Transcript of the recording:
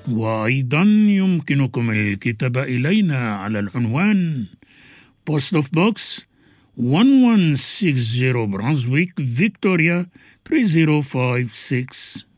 وأيضا يمكنكم الكتابة إلينا على العنوان Post of Box 1160 Brunswick, Victoria 3056.